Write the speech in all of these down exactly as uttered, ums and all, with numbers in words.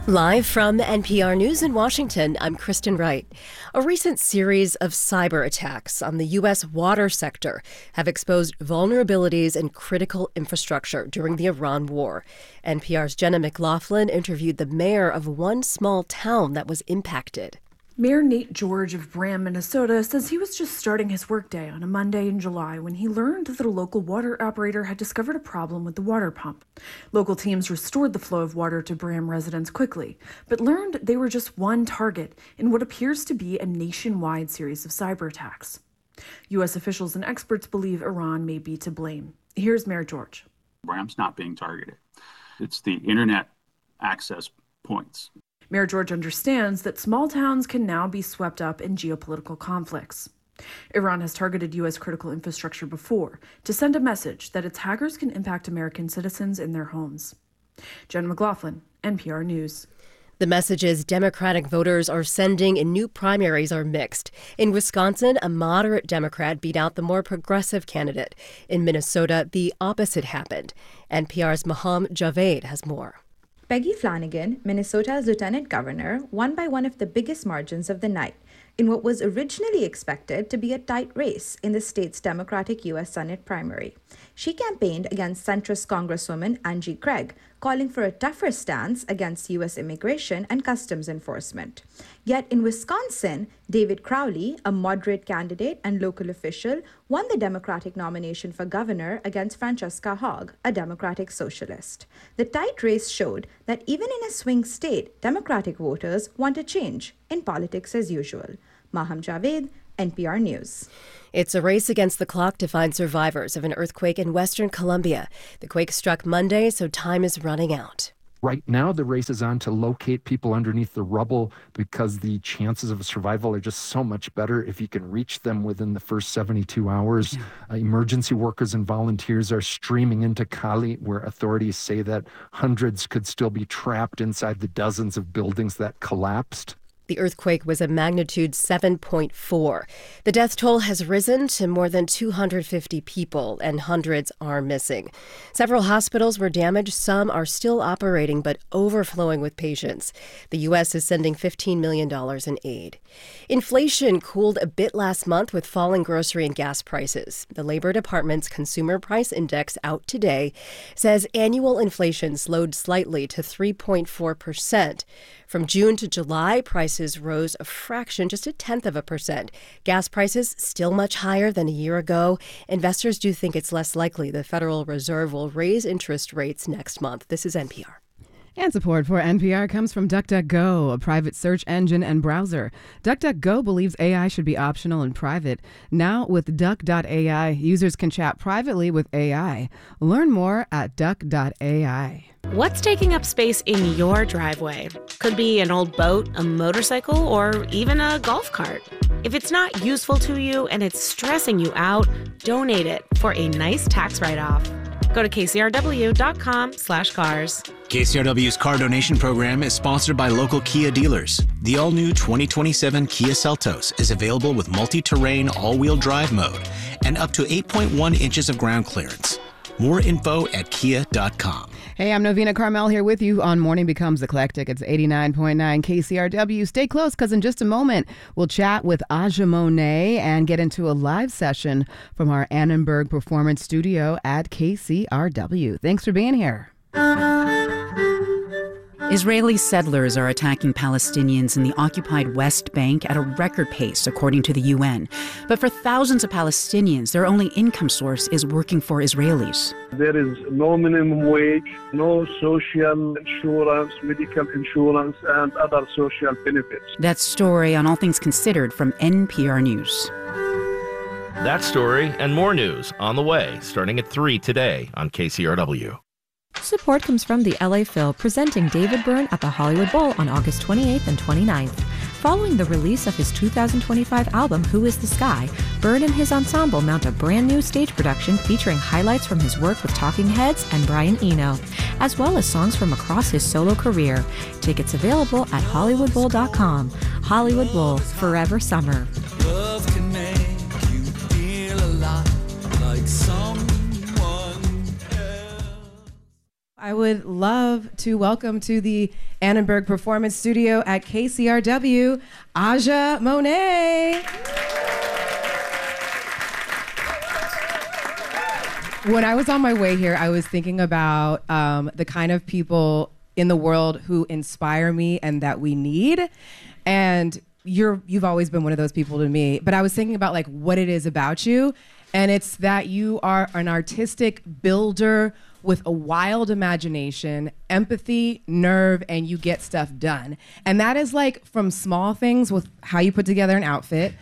Live from N P R News in Washington, I'm Kristen Wright. A recent series of cyber attacks on the U S water sector have exposed vulnerabilities in critical infrastructure during the Iran war. N P R's Jenna McLaughlin interviewed the mayor of one small town that was impacted. Mayor Nate George of Braham, Minnesota, says he was just starting his workday on a Monday in July when he learned that a local water operator had discovered a problem with the water pump. Local teams restored the flow of water to Braham residents quickly, but learned they were just one target in what appears to be a nationwide series of cyber attacks. U S officials and experts believe Iran may be to blame. Here's Mayor George. Braham's not being targeted. It's the internet access points. Mayor George understands that small towns can now be swept up in geopolitical conflicts. Iran has targeted U S critical infrastructure before to send a message that its hackers can impact American citizens in their homes. Jenna McLaughlin, N P R News. The messages Democratic voters are sending in new primaries are mixed. In Wisconsin, a moderate Democrat beat out the more progressive candidate. In Minnesota, the opposite happened. N P R's Maham Javed has more. Peggy Flanagan, Minnesota's lieutenant governor, won by one of the biggest margins of the night in what was originally expected to be a tight race in the state's Democratic U S Senate primary. She campaigned against centrist Congresswoman Angie Craig, calling for a tougher stance against U S immigration and customs enforcement. Yet in Wisconsin, David Crowley, a moderate candidate and local official, won the Democratic nomination for governor against Francesca Hogg, a Democratic socialist. The tight race showed that even in a swing state, Democratic voters want a change in politics as usual. Maham Javed, N P R News. It's a race against the clock to find survivors of an earthquake in western Colombia. The quake struck Monday, so time is running out. Right now, the race is on to locate people underneath the rubble because the chances of survival are just so much better if you can reach them within the first seventy-two hours. Yeah. Uh, emergency workers and volunteers are streaming into Cali, where authorities say that hundreds could still be trapped inside the dozens of buildings that collapsed. The earthquake was a magnitude seven point four. The death toll has risen to more than two hundred fifty people, and hundreds are missing. Several hospitals were damaged. Some are still operating but overflowing with patients. The U S is sending fifteen million dollars in aid. Inflation cooled a bit last month with falling grocery and gas prices. The Labor Department's Consumer Price Index out today says annual inflation slowed slightly to three point four percent. From June to July, prices rose a fraction, just a tenth of a percent. Gas prices still much higher than a year ago. Investors do think it's less likely the Federal Reserve will raise interest rates next month. This is N P R. And support for N P R comes from DuckDuckGo, a private search engine and browser. DuckDuckGo believes A I should be optional and private. Now with Duck dot A I, users can chat privately with A I. Learn more at Duck dot A I. What's taking up space in your driveway? Could be an old boat, a motorcycle, or even a golf cart. If it's not useful to you and it's stressing you out, donate it for a nice tax write-off. Go to K C R W dot com slash cars. K C R W's car donation program is sponsored by local Kia dealers. The all-new twenty twenty-seven Kia Seltos is available with multi-terrain all-wheel drive mode and up to eight point one inches of ground clearance. More info at kia dot com. Hey, I'm Novena Carmel here with you on Morning Becomes Eclectic. It's eighty-nine point nine K C R W. Stay close because in just a moment, we'll chat with Aja Monet and get into a live session from our Annenberg Performance Studio at K C R W. Thanks for being here. Israeli settlers are attacking Palestinians in the occupied West Bank at a record pace, according to the U N. But for thousands of Palestinians, their only income source is working for Israelis. There is no minimum wage, no social insurance, medical insurance, and other social benefits. That story on All Things Considered from N P R News. That story and more news on the way, starting at three today on K C R W. Support comes from the L A Phil, presenting David Byrne at the Hollywood Bowl on August twenty-eighth and twenty-ninth. Following the release of his two thousand twenty-five album, Who is the Sky, Byrne and his ensemble mount a brand new stage production featuring highlights from his work with Talking Heads and Brian Eno, as well as songs from across his solo career. Tickets available at hollywood bowl dot com. Hollywood Bowl, forever summer. Love can make you feel a lot like someone else. I would love to welcome to the Annenberg Performance Studio at K C R W, Aja Monet. When I was on my way here, I was thinking about um, the kind of people in the world who inspire me and that we need. And you're, you've always been one of those people to me. But I was thinking about like what it is about you. And it's that you are an artistic builder with a wild imagination, empathy, nerve, and you get stuff done. And that is like from small things with how you put together an outfit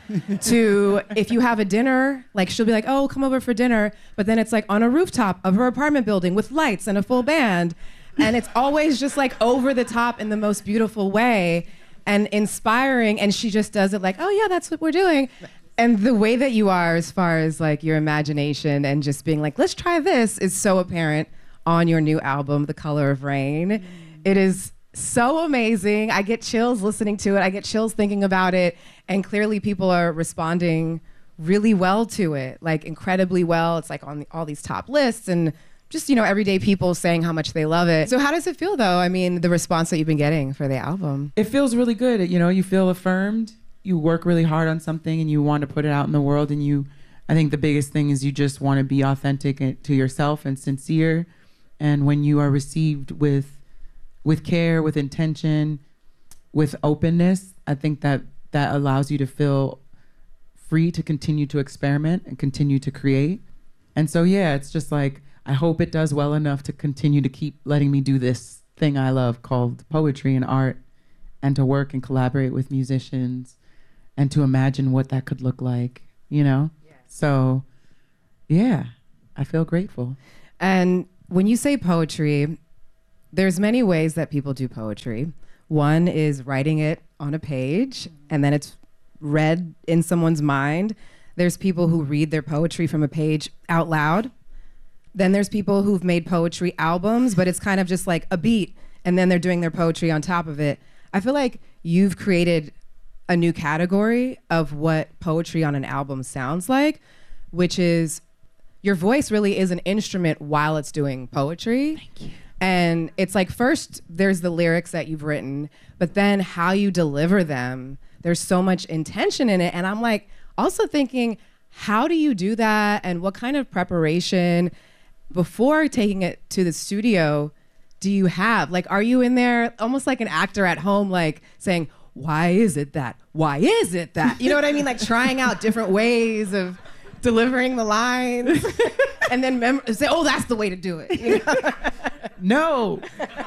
to if you have a dinner, like she'll be like, oh, come over for dinner. But then it's like on a rooftop of her apartment building with lights and a full band. And it's always just like over the top in the most beautiful way and inspiring. And she just does it like, oh yeah, that's what we're doing. And the way that you are as far as like your imagination and just being like, let's try this is so apparent on your new album, The Color of Rain. Mm. It is so amazing. I get chills listening to it. I get chills thinking about it. And clearly people are responding really well to it, like incredibly well. It's like on the, all these top lists and just, you know, everyday people saying how much they love it. So how does it feel though? I mean, the response that you've been getting for the album. It feels really good. You know, you feel affirmed. You work really hard on something and you want to put it out in the world, and you, I think the biggest thing is you just want to be authentic to yourself and sincere. And when you are received with with care, with intention, with openness, I think that that allows you to feel free to continue to experiment and continue to create. And so yeah, it's just like, I hope it does well enough to continue to keep letting me do this thing I love called poetry and art, and to work and collaborate with musicians and to imagine what that could look like, you know? Yeah. So, yeah, I feel grateful. And when you say poetry, there's many ways that people do poetry. One is writing it on a page, and then it's read in someone's mind. There's people who read their poetry from a page out loud. Then there's people who've made poetry albums, but it's kind of just like a beat, and then they're doing their poetry on top of it. I feel like you've created a new category of what poetry on an album sounds like, which is your voice really is an instrument while it's doing poetry. Thank you. And it's like, first there's the lyrics that you've written, but then how you deliver them, there's so much intention in it. And I'm like also thinking, how do you do that? And what kind of preparation before taking it to the studio do you have? Like, are you in there almost like an actor at home, like saying, why is it that? Why is it that? You know what I mean? Like trying out different ways of delivering the lines and then mem- say, oh, that's the way to do it. You know? No.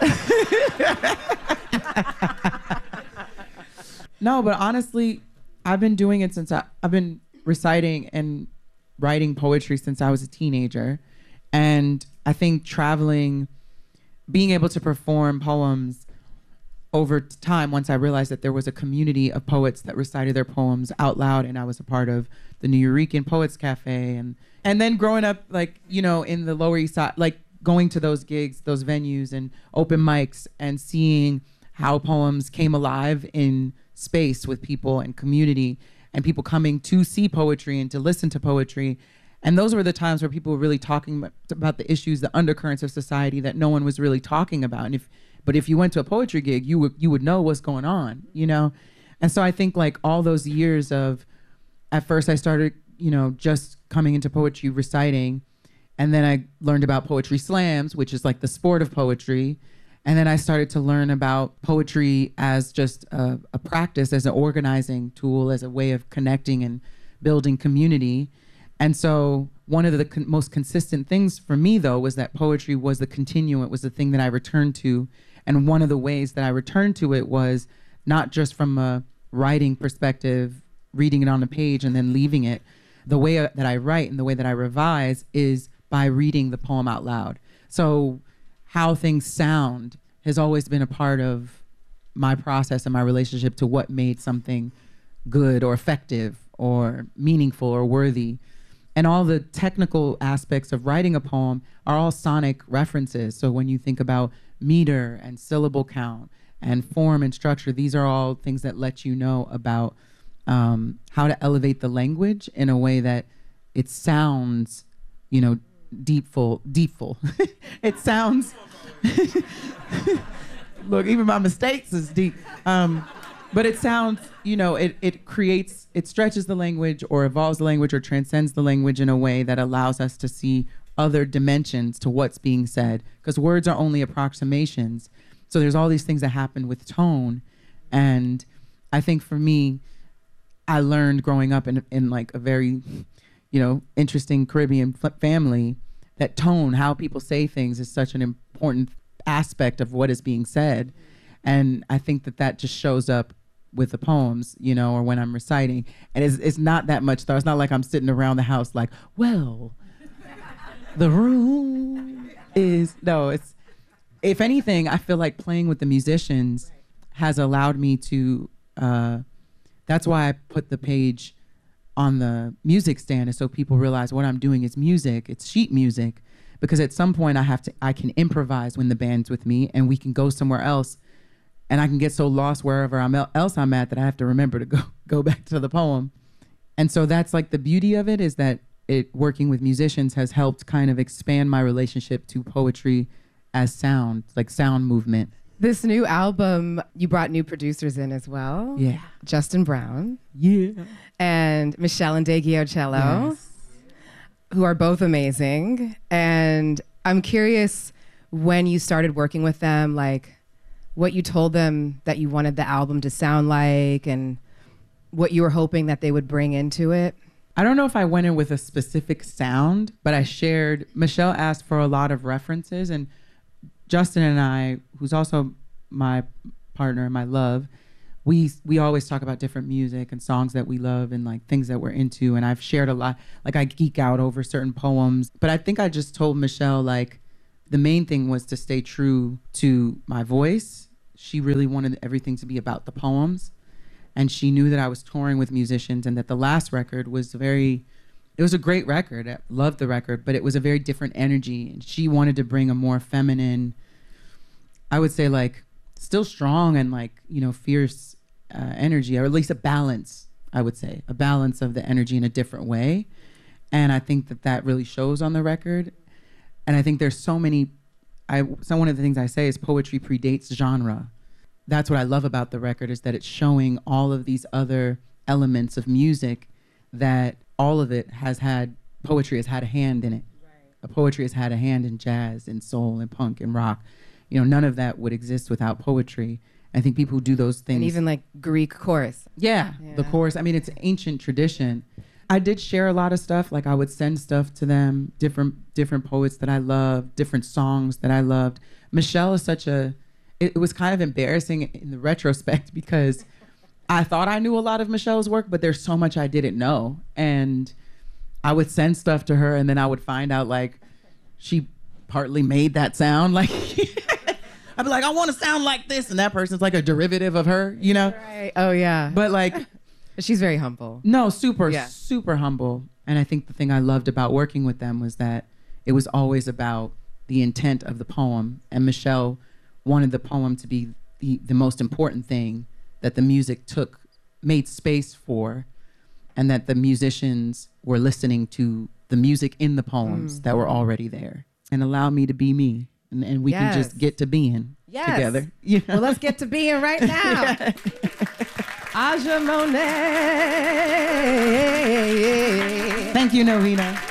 No, but honestly, I've been doing it since I, I've been reciting and writing poetry since I was a teenager. And I think traveling, being able to perform poems over time, once I realized that there was a community of poets that recited their poems out loud, and I was a part of the Nuyorican Poets Cafe, and and then growing up, like, you know, in the Lower East Side, like going to those gigs, those venues and open mics, and seeing how poems came alive in space with people and community, and people coming to see poetry and to listen to poetry. And those were the times where people were really talking about the issues, the undercurrents of society that no one was really talking about. And if But if you went to a poetry gig, you would you would know what's going on, you know? And so I think like all those years of, at first I started, you know, just coming into poetry, reciting, and then I learned about poetry slams, which is like the sport of poetry. And then I started to learn about poetry as just a, a practice, as an organizing tool, as a way of connecting and building community. And so one of the con- most consistent things for me, though, was that poetry was the continuum, it was the thing that I returned to. And one of the ways that I returned to it was not just from a writing perspective, reading it on a page and then leaving it. The way that I write and the way that I revise is by reading the poem out loud. So how things sound has always been a part of my process and my relationship to what made something good or effective or meaningful or worthy. And all the technical aspects of writing a poem are all sonic references. So when you think about meter and syllable count and form and structure, these are all things that let you know about um, how to elevate the language in a way that it sounds, you know, deepful, deepful. It sounds, look, even my mistakes is deep. Um, but it sounds, you know, it, it creates, it stretches the language or evolves the language or transcends the language in a way that allows us to see other dimensions to what's being said, because words are only approximations. So there's all these things that happen with tone. And I think for me, I learned growing up in, in like a very, you know, interesting Caribbean f- family, that tone, how people say things, is such an important aspect of what is being said. And I think that that just shows up with the poems, you know, or when I'm reciting. And it's, it's not that much though. It's not like I'm sitting around the house like, well, the room is, no, it's, if anything, I feel like playing with the musicians has allowed me to, uh, that's why I put the page on the music stand, is so people realize what I'm doing is music. It's sheet music, because at some point I have to, I can improvise when the band's with me, and we can go somewhere else, and I can get so lost wherever I'm el- else I'm at that I have to remember to go go back to the poem. And so that's like the beauty of it, is that it working with musicians has helped kind of expand my relationship to poetry as sound, like sound movement. This new album, you brought new producers in as well. Yeah. Justin Brown. Yeah. And Michelle and Ndegeocello, Yes. who are both amazing. And I'm curious, when you started working with them, like what you told them that you wanted the album to sound like, and what you were hoping that they would bring into it. I don't know if I went in with a specific sound, but I shared, Michelle asked for a lot of references, and Justin and I, who's also my partner, my love, we we always talk about different music and songs that we love and like things that we're into. And I've shared a lot, like I geek out over certain poems. But I think I just told Michelle, like, the main thing was to stay true to my voice. She really wanted everything to be about the poems. And she knew that I was touring with musicians, and that the last record was very, it was a great record. I loved the record, but it was a very different energy. And she wanted to bring a more feminine, I would say like still strong and like, you know, fierce uh, energy, or at least a balance, I would say, a balance of the energy in a different way. And I think that that really shows on the record. And I think there's so many, I, so one of the things I say is poetry predates genre. That's what I love about the record, is that it's showing all of these other elements of music, that all of it has had, poetry has had a hand in it. Right. A poetry has had a hand in jazz and soul and punk and rock. You know, none of that would exist without poetry. I think people who do those things. And even like Greek chorus. Yeah, yeah, the chorus. I mean, it's ancient tradition. I did share a lot of stuff. Like I would send stuff to them, different different poets that I loved, different songs that I loved. Michelle is such a, it, it was kind of embarrassing in the retrospect, because I thought I knew a lot of Michelle's work, but there's so much I didn't know. And I would send stuff to her, and then I would find out like she partly made that sound. Like I'd be like, I want to sound like this, and that person's like a derivative of her, you know? Right. Oh yeah. But like, she's very humble. No, super, yeah. super humble. And I think the thing I loved about working with them was that it was always about the intent of the poem. And Michelle wanted the poem to be the, the most important thing that the music took, made space for, and that the musicians were listening to the music in the poems mm. that were already there, and allow me to be me. And, and we yes. can just get to being yes. together. You know? Well, let's get to being right now. Yeah. Aja Monet. Thank you, Novena.